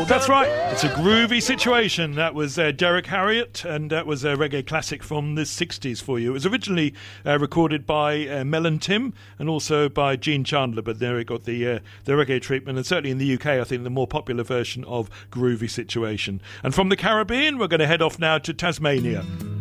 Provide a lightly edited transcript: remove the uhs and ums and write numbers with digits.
That's right. It's a groovy situation. That was Derek Harriott, and that was a reggae classic from the 60s for you. It was originally recorded by Mel and Tim, and also by Gene Chandler, but there it got the reggae treatment, and certainly in the UK, I think the more popular version of Groovy Situation. And from the Caribbean, we're going to head off now to Tasmania.